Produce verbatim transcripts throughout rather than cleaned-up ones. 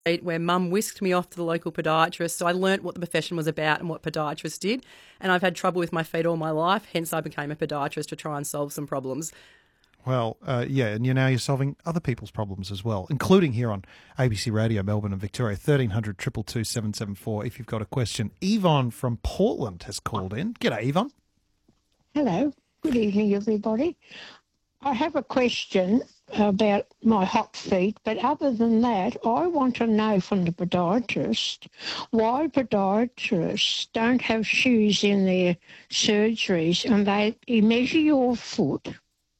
where mum whisked me off to the local podiatrist. So I learnt what the profession was about and what podiatrists did. And I've had trouble with my feet all my life. Hence, I became a podiatrist to try and solve some problems. Well, uh, yeah, and you now you're solving other people's problems as well, including here on A B C Radio Melbourne and Victoria, thirteen hundred, two two two, seven seven four if you've got a question. Yvonne from Portland has called in. G'day, Yvonne. Hello. Good evening, everybody. I have a question about my hot feet, but other than that, I want to know from the podiatrist why podiatrists don't have shoes in their surgeries and they measure your foot.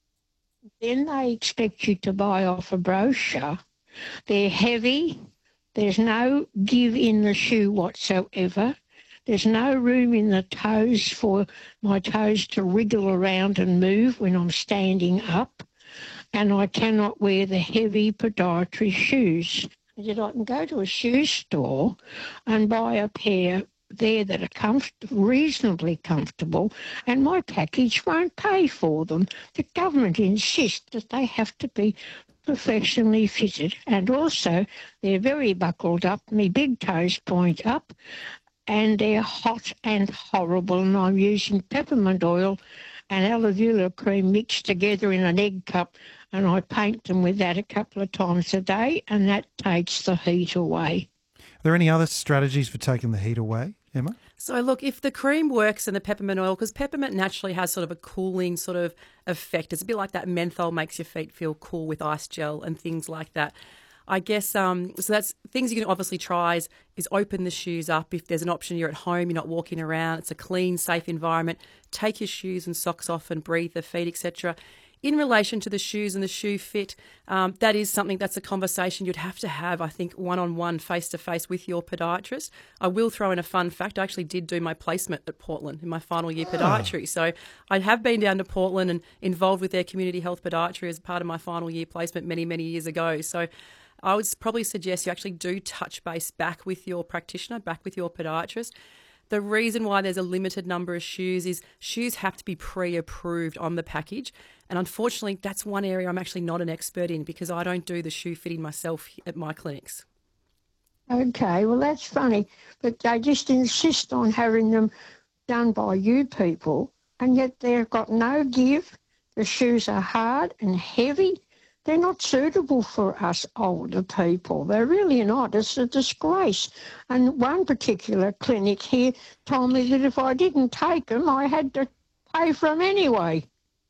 Then they expect you to buy off a brochure. They're heavy. There's no give in the shoe whatsoever. There's no room in the toes for my toes to wriggle around and move when I'm standing up. And I cannot wear the heavy podiatry shoes. Yet I can go to a shoe store and buy a pair there that are comfort- reasonably comfortable, and my package won't pay for them. The government insists that they have to be professionally fitted, and also they're very buckled up. My big toes point up, and they're hot and horrible, and I'm using peppermint oil and aloe vera cream mixed together in an egg cup, and I paint them with that a couple of times a day, and that takes the heat away. Are there any other strategies for taking the heat away, Emma? So look, if the cream works and the peppermint oil, because peppermint naturally has sort of a cooling sort of effect. It's a bit like that menthol makes your feet feel cool with ice gel and things like that. I guess, um, so that's things you can obviously try is, is open the shoes up. If there's an option, you're at home, you're not walking around, it's a clean, safe environment. Take your shoes and socks off and breathe the feet, et cetera. In relation to the shoes and the shoe fit, um, that is something that's a conversation you'd have to have, I think, one-on-one, face-to-face with your podiatrist. I will throw in a fun fact. I actually did do my placement at Portland in my final year podiatry. So I have been down to Portland and involved with their community health podiatry as part of my final year placement many, many years ago. So I would probably suggest you actually do touch base back with your practitioner, back with your podiatrist. The reason why there's a limited number of shoes is shoes have to be pre-approved on the package. And unfortunately, that's one area I'm actually not an expert in because I don't do the shoe fitting myself at my clinics. Okay, well, that's funny. But they just insist on having them done by you people, and yet they've got no give. The shoes are hard and heavy. They're not suitable for us older people. They're really not. It's a disgrace. And one particular clinic here told me that if I didn't take them, I had to pay for them anyway.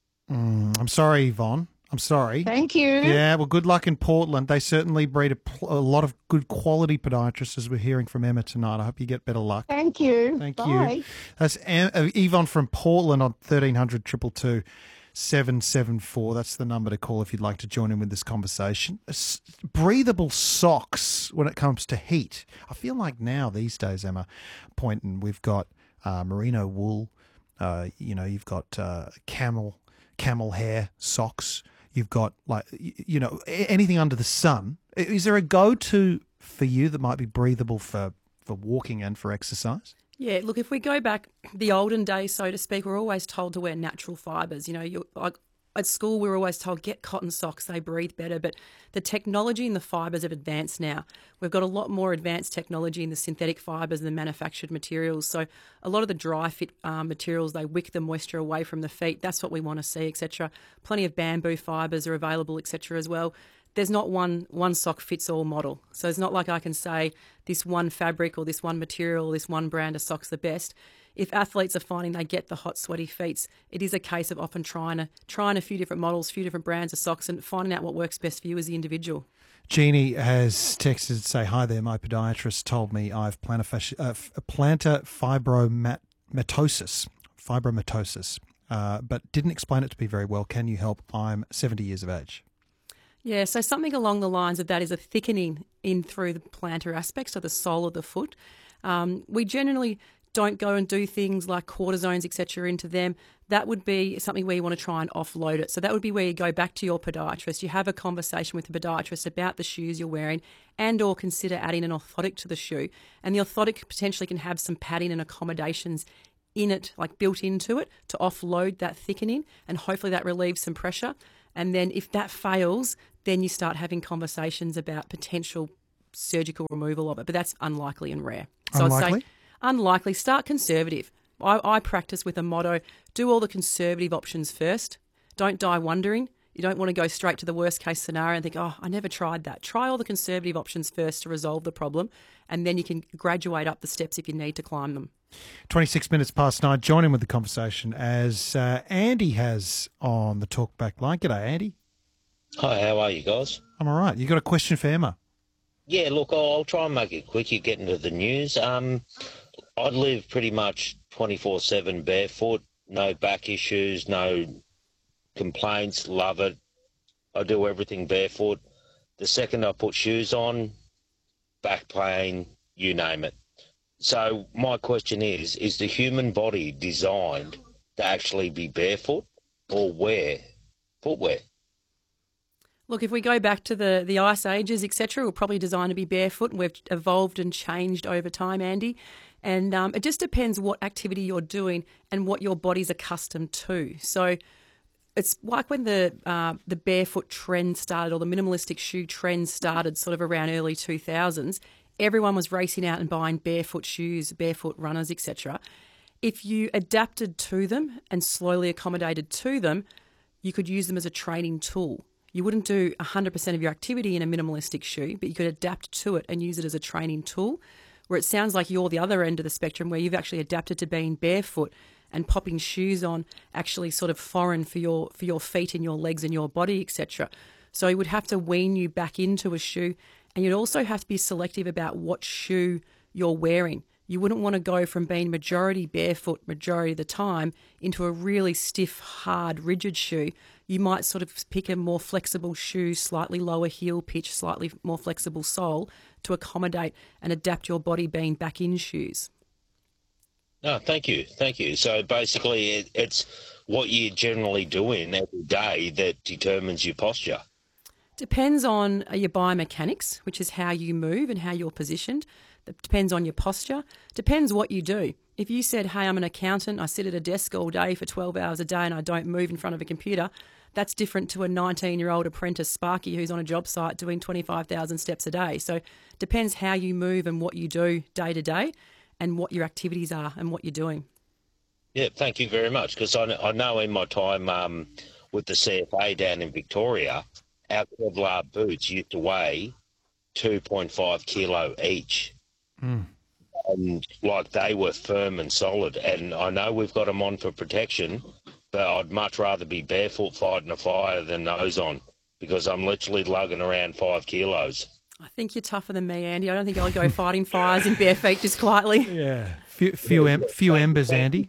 Mm, I'm sorry, Yvonne. I'm sorry. Thank you. Yeah, well, good luck in Portland. They certainly breed a, pl- a lot of good quality podiatrists, as we're hearing from Emma tonight. I hope you get better luck. Thank you. Thank Bye. you. That's Em- uh, Yvonne from Portland on thirteen hundred, two two two, seven seven four. That's the number to call if you'd like to join in with this conversation. S- breathable socks when it comes to heat. I feel like now these days, Emma Poynton, we've got uh, merino wool. Uh, you know, you've got uh, camel camel hair socks. You've got, like, you know, anything under the sun. Is there a go-to for you that might be breathable for, for walking and for exercise? Yeah, look, if we go back the olden days, so to speak, we're always told to wear natural fibres. You know, you like at school we were always told get cotton socks, they breathe better. But the technology and the fibres have advanced now. We've got a lot more advanced technology in the synthetic fibres and the manufactured materials. So a lot of the dry fit um, materials, they wick the moisture away from the feet. That's what we want to see, et cetera. Plenty of bamboo fibres are available, et cetera as well. There's not one one sock fits all model. So it's not like I can say this one fabric or this one material or this one brand of sock's the best. If athletes are finding they get the hot, sweaty feet, it is a case of often trying to trying a few different models, a few different brands of socks and finding out what works best for you as the individual. Jeannie has texted to say, hi there, my podiatrist told me I have plantar, fasci- uh, plantar fibromatosis, fibromatosis, uh, but didn't explain it to me very well. Can you help? I'm seventy years of age. Yeah, so something along the lines of that is a thickening in through the plantar aspects, so the sole of the foot. Um, we generally don't go and do things like cortisones, et cetera, into them. That would be something where you want to try and offload it. So that would be where you go back to your podiatrist. You have a conversation with the podiatrist about the shoes you're wearing and or consider adding an orthotic to the shoe. And the orthotic potentially can have some padding and accommodations in it, like built into it, to offload that thickening, and hopefully that relieves some pressure. And then if that fails, then you start having conversations about potential surgical removal of it, but that's unlikely and rare. So Unlikely? I'd say unlikely. Start conservative. I, I practice with a motto, do all the conservative options first. Don't die wondering. You don't want to go straight to the worst case scenario and think, oh, I never tried that. Try all the conservative options first to resolve the problem, and then you can graduate up the steps if you need to climb them. twenty-six minutes past nine. Join in with the conversation as uh, Andy has on the talkback line. G'day, Andy. Hi, how are you guys? I'm all right. You got a question for Emma? Yeah, look, I'll, I'll try and make it quick. You get into the news. Um, I live pretty much twenty-four seven barefoot, no back issues, no complaints, love it. I do everything barefoot. The second I put shoes on, back pain, you name it. So my question is, is the human body designed to actually be barefoot or wear footwear? Look, if we go back to the, the ice ages, et cetera, we're probably designed to be barefoot, and we've evolved and changed over time, Andy. And um, it just depends what activity you're doing and what your body's accustomed to. So it's like when the uh, the barefoot trend started, or the minimalistic shoe trend started sort of around early two thousands, everyone was racing out and buying barefoot shoes, barefoot runners, et cetera. If you adapted to them and slowly accommodated to them, you could use them as a training tool. You wouldn't do one hundred percent of your activity in a minimalistic shoe, but you could adapt to it and use it as a training tool, where it sounds like you're the other end of the spectrum, where you've actually adapted to being barefoot and popping shoes on actually sort of foreign for your for your feet and your legs and your body, et cetera. So it would have to wean you back into a shoe, and you'd also have to be selective about what shoe you're wearing. You wouldn't want to go from being majority barefoot majority of the time into a really stiff, hard, rigid shoe. You might sort of pick a more flexible shoe, slightly lower heel pitch, slightly more flexible sole to accommodate and adapt your body being back in shoes. No, thank you. Thank you. So basically it, it's what you're generally doing every day that determines your posture. Depends on your biomechanics, which is how you move and how you're positioned. It depends on your posture. Depends what you do. If you said, hey, I'm an accountant, I sit at a desk all day for twelve hours a day and I don't move in front of a computer, that's different to a nineteen-year-old apprentice Sparky who's on a job site doing twenty-five thousand steps a day. So depends how you move and what you do day to day and what your activities are and what you're doing. Yeah, thank you very much, because I, I know in my time um, with the C F A down in Victoria, our Kevlar boots used to weigh two point five kilo each. Mm. And like they were firm and solid. And I know we've got them on for protection, but I'd much rather be barefoot fighting a fire than those on, because I'm literally lugging around five kilos. I think you're tougher than me, Andy. I don't think I'll go fighting fires in bare feet just quietly. Yeah. Few, few, em- few embers, Andy.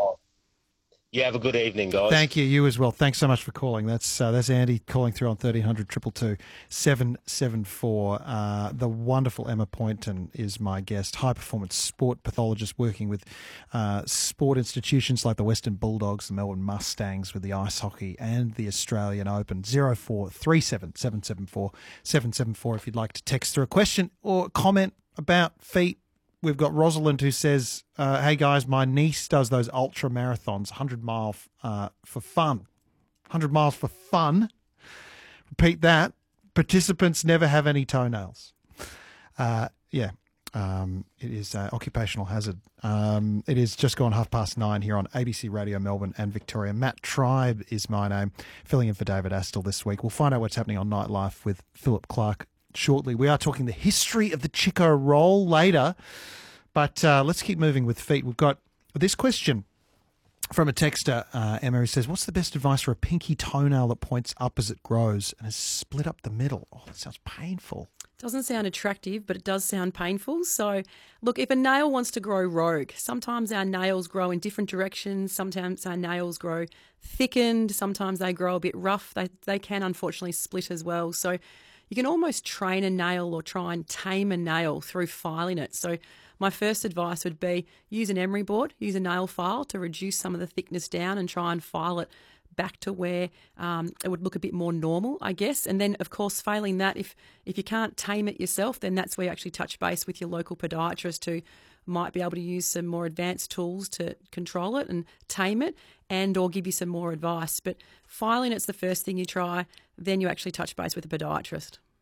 You have a good evening, guys. Thank you. You as well. Thanks so much for calling. That's uh, that's Andy calling through on thirteen hundred, two two two, seven seven four. Uh, the wonderful Emma Poynton is my guest, high-performance sport pathologist working with uh, sport institutions like the Western Bulldogs, the Melbourne Mustangs with the ice hockey and the Australian Open. zero four three seven, seven seven four, seven seven four if you'd like to text through a question or comment about feet. We've got Rosalind who says, uh, hey guys, my niece does those ultra marathons, one hundred mile uh, for fun. one hundred miles for fun. Repeat that. Participants never have any toenails. Uh, yeah, um, it is uh, occupational hazard. Um, it is just gone half past nine here on A B C Radio Melbourne and Victoria. Matt Tribe is my name, filling in for David Astle this week. We'll find out what's happening on Nightlife with Philip Clark shortly. We are talking the history of the Chico roll later, but uh, let's keep moving with feet. We've got this question from a texter, uh, Emma, who says, what's the best advice for a pinky toenail that points up as it grows and is split up the middle? Oh, that sounds painful. Doesn't sound attractive, but it does sound painful. So, look, if a nail wants to grow rogue, sometimes our nails grow in different directions. Sometimes our nails grow thickened. Sometimes they grow a bit rough. They, they can, unfortunately, split as well. So you can almost train a nail or try and tame a nail through filing it. So my first advice would be use an emery board, use a nail file to reduce some of the thickness down and try and file it back to where um, it would look a bit more normal, I guess. And then, of course, failing that, if if you can't tame it yourself, then that's where you actually touch base with your local podiatrist who might be able to use some more advanced tools to control it and tame it and or give you some more advice. But filing it's the first thing you try, then you actually touch base with a podiatrist.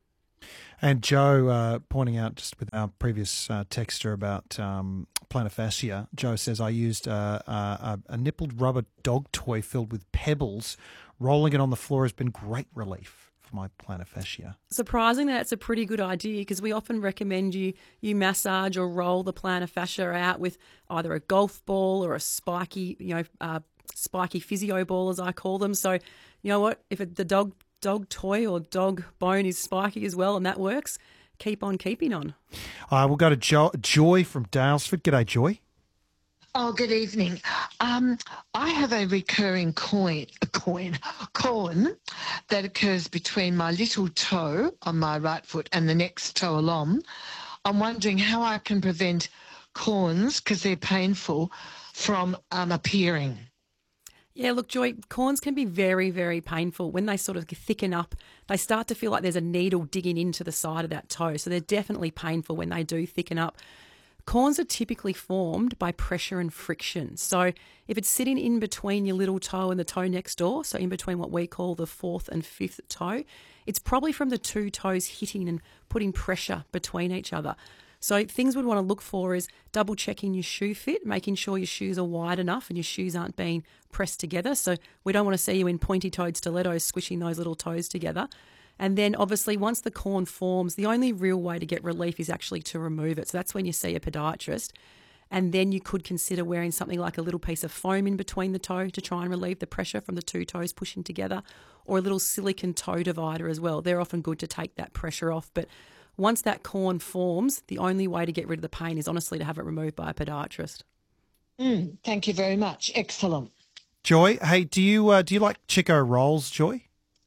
And Joe, uh, pointing out just with our previous uh, texter about um, plantar fascia, Joe says, I used uh, uh, a nippled rubber dog toy filled with pebbles. Rolling it on the floor has been great relief for my plantar fascia. Surprising that it's a pretty good idea, because we often recommend you you massage or roll the plantar fascia out with either a golf ball or a spiky, you know, uh, spiky physio ball, as I call them. So, you know what, if it, the dog dog toy or dog bone is spiky as well and that works, keep on keeping on. Uh, we'll go to jo- Joy from Dalesford. G'day, Joy. Oh, good evening. Um, I have a recurring coin, a coin, corn that occurs between my little toe on my right foot and the next toe along. I'm wondering how I can prevent corns, because they're painful, from um, appearing. Yeah, look, Joy, corns can be very, very painful. When they sort of thicken up, they start to feel like there's a needle digging into the side of that toe. So they're definitely painful when they do thicken up. Corns are typically formed by pressure and friction. So if it's sitting in between your little toe and the toe next door, so in between what we call the fourth and fifth toe, it's probably from the two toes hitting and putting pressure between each other. So things we'd want to look for is double checking your shoe fit, making sure your shoes are wide enough and your shoes aren't being pressed together. So we don't want to see you in pointy-toed stilettos squishing those little toes together. And then obviously once the corn forms, the only real way to get relief is actually to remove it. So that's when you see a podiatrist. And then you could consider wearing something like a little piece of foam in between the toe to try and relieve the pressure from the two toes pushing together, or a little silicone toe divider as well. They're often good to take that pressure off. But once that corn forms, the only way to get rid of the pain is honestly to have it removed by a podiatrist. Mm, thank you very much. Excellent. Joy, hey, do you uh, do you like Chico rolls, Joy?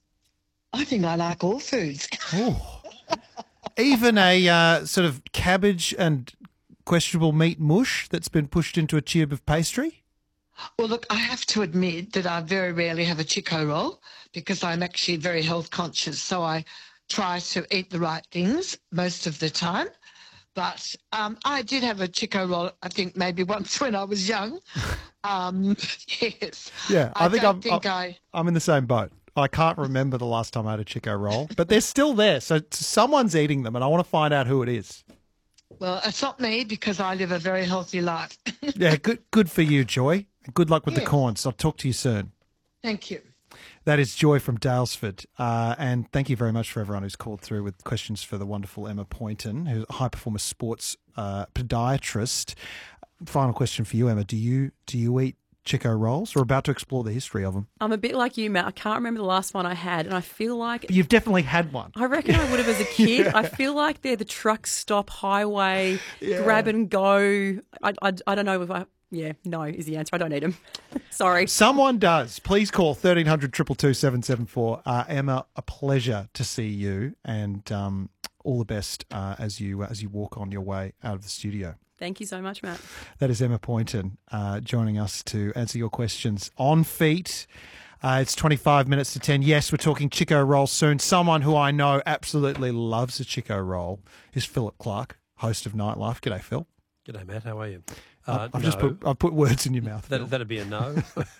I think I like all foods. Oh, even a uh, sort of cabbage and questionable meat mush that's been pushed into a tube of pastry? Well, look, I have to admit that I very rarely have a Chico roll because I'm actually very health conscious. So I try to eat the right things most of the time. But um, I did have a Chico roll, I think maybe once when I was young. Um, yes. Yeah, I, I think, don't I'm, think I'm, I... I'm in the same boat. I can't remember the last time I had a Chico roll, but they're still there. So someone's eating them and I want to find out who it is. Well, it's not me because I live a very healthy life. Yeah, good good for you, Joy. Good luck with Yeah. the corns. I'll talk to you soon. Thank you. That is Joy from Dalesford. Uh, and thank you very much for everyone who's called through with questions for the wonderful Emma Poynton, who's a high-performance sports uh, podiatrist. Final question for you, Emma. Do you do you eat Chico rolls? We're about to explore the history of them. I'm a bit like you, Matt. I can't remember the last one I had, and I feel like... But you've definitely had one. I reckon I would have as a kid. Yeah. I feel like they're the truck stop highway, yeah. grab and go. I, I, I don't know if I... Yeah, no is the answer. I don't need them. Sorry. Someone does. Please call thirteen hundred, two two two, seven seven four. Uh, Emma, a pleasure to see you, and um, all the best uh, as you as you walk on your way out of the studio. Thank you so much, Matt. That is Emma Poynton uh, joining us to answer your questions on feet. Uh, it's twenty-five minutes to ten. Yes, we're talking Chico roll soon. Someone who I know absolutely loves a Chico roll is Philip Clark, host of Nightlife. G'day, Phil. G'day, Matt. How are you? Uh, I've no. just put I've put words in your mouth. That, that'd be a no.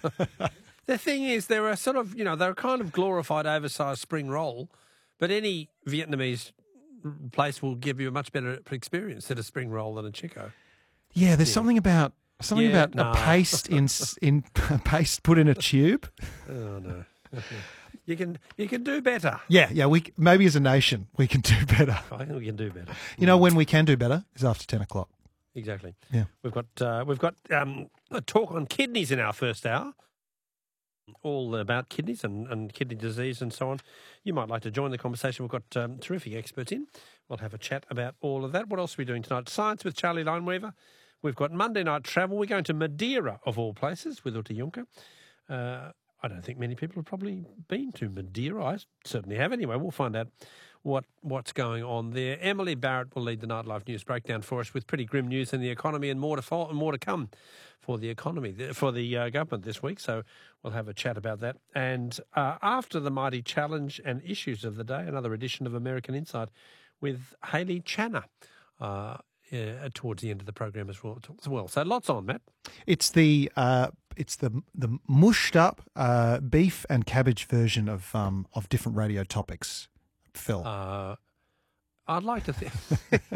The thing is, they're a sort of, you know, they're a kind of glorified, oversized spring roll, but any Vietnamese place will give you a much better experience at a spring roll than a Chico. Yeah, there's yeah. something about something yeah, about nah. a paste in in paste put in a tube. Oh no. You can you can do better. Yeah, yeah. We maybe as a nation we can do better. I think we can do better. You know when we can do better is after ten o'clock. Exactly. Yeah. We've got uh, we've got um, a talk on kidneys in our first hour. All about kidneys and, and kidney disease and so on. You might like to join the conversation. We've got um, terrific experts in. We'll have a chat about all of that. What else are we doing tonight? Science with Charlie Lineweaver. We've got Monday night travel. We're going to Madeira, of all places, with Uta Juncker. Uh, I don't think many people have probably been to Madeira. I certainly have. Anyway, we'll find out what what's going on there. Emily Barrett will lead the Nightlife News breakdown for us with pretty grim news in the economy and more to fall, and more to come for the economy, for the uh, government this week. So we'll have a chat about that. And uh, after the mighty challenge and issues of the day, another edition of American Insight with Hayley Channer uh, uh, towards the end of the program as well. As well. So lots on, Matt. It's the uh, it's the the mushed up uh, beef and cabbage version of um, of different radio topics. Phil. Uh, I'd like to think.